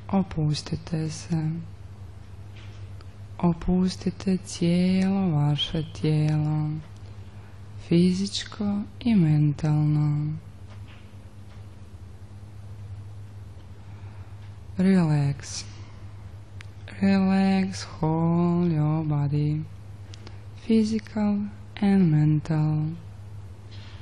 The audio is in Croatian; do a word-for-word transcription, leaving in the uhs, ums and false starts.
Opustite se. Opustite cijelo vaše tijelo, fizičko i mentalno. Relax. Relax whole your body, physical and mental.